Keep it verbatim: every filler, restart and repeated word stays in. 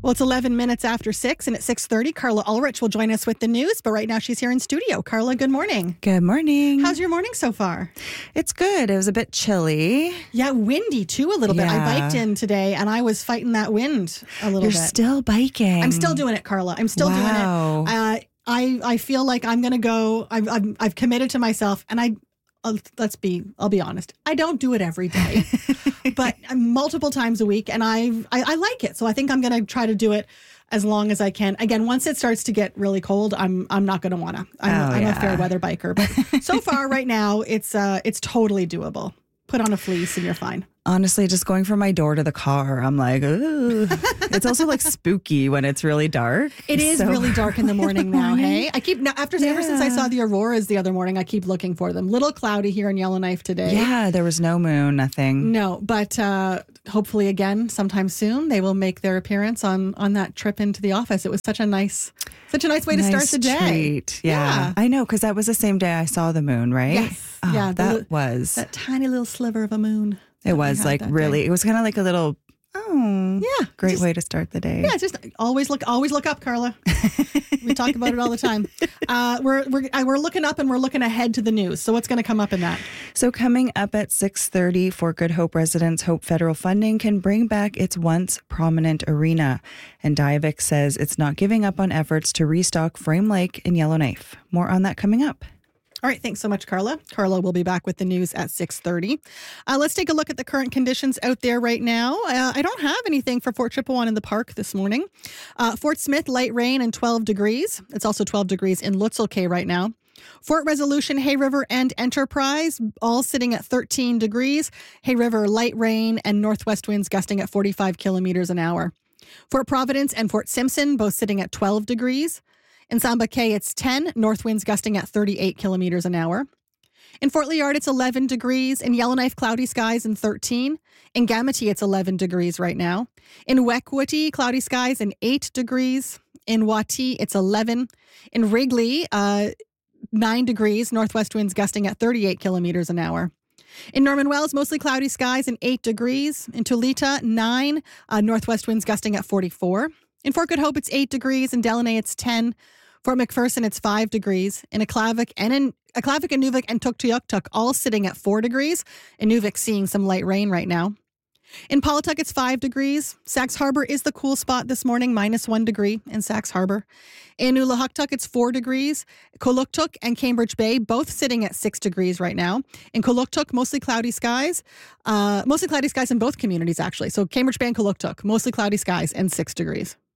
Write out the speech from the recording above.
Well, it's eleven minutes after six, and at six thirty, Carla Ulrich will join us with the news. But right now, she's here in studio. Carla, good morning. Good morning. How's your morning so far? It's good. It was a bit chilly. Yeah, windy too a little bit. Yeah. I biked in today, and I was fighting that wind a little You're bit. still biking. I'm still doing it, Carla. I'm still Wow. doing it. Uh, I I feel like I'm going to go. I've, I've I've committed to myself, and I. Uh, let's be. I'll be honest. I don't do it every day, but multiple times a week, and I, I I like it. So I think I'm going to try to do it as long as I can. Again, once it starts to get really cold, I'm I'm not going to want to. I'm, Oh, I'm yeah. a fair weather biker, but so far right now, it's uh it's totally doable. Put on a fleece and you're fine. Honestly, just going from my door to the car, I'm like, ooh. It's also like spooky when it's really dark. It is So- really dark in the morning now, hey? I keep, now, after ever since I Yeah. saw the auroras the other morning, I keep looking for them. Little cloudy here in Yellowknife today. Yeah, there was no moon, nothing. No, but uh, hopefully again, sometime soon, they will make their appearance on on that trip into the office. It was such a nice, such a nice way to start Nice the day. treat. Yeah. Yeah. I know, because that was the same day I saw the moon, right? Yes. Oh, Yeah, the That li- was, That tiny little sliver of a moon. it that we was had like that really, day. it was kind of like a little, oh, Yeah, great just- way to start the day. Yeah, just always look, always look up, Carla. We talk about it all the time. Uh, we're we're uh, we're looking up and we're looking ahead to the news. So what's going to come up in that? So coming up at six thirty, Fort Good Hope residents hope federal funding can bring back its once prominent arena. And Diavik says it's not giving up on efforts to restock Frame Lake in Yellowknife. More on that coming up. All right, thanks so much, Carla. Carla will be back with the news at six thirty. Uh, let's take a look at the current conditions out there right now. Uh, I don't have anything for Fort Chippewan in the park this morning. Uh, Fort Smith, light rain and twelve degrees. It's also twelve degrees in Lutzel Cay right now. Fort Resolution, Hay River, and Enterprise, all sitting at thirteen degrees. Hay River, light rain and northwest winds gusting at forty-five kilometers an hour. Fort Providence and Fort Simpson, both sitting at twelve degrees. In Samba Cay, it's ten, north winds gusting at thirty-eight kilometers an hour. In Fort Liard, it's eleven degrees. In Yellowknife, cloudy skies and thirteen. In Gamity, it's eleven degrees right now. In Wekwutty, cloudy skies and eight degrees. In Wati, it's eleven. In Wrigley, uh, nine degrees, northwest winds gusting at thirty-eight kilometers an hour. In Norman Wells, mostly cloudy skies and eight degrees. In Tulita, nine, uh, northwest winds gusting at forty-four. In Fort Good Hope, it's eight degrees. In Delaney, it's ten. Fort McPherson, it's five degrees. In Aklavik and in Aklavik, Inuvik, and Tuktoyaktuk, all sitting at four degrees. Inuvik seeing some light rain right now. In Paulatuk, it's five degrees. Sax Harbor is the cool spot this morning, minus one degree in Sax Harbor. In Ulahuktuk, it's four degrees. Koluktuk and Cambridge Bay, both sitting at six degrees right now. In Koluktuk, mostly cloudy skies. Uh, mostly cloudy skies in both communities, actually. So Cambridge Bay and Koluktuk, mostly cloudy skies and six degrees.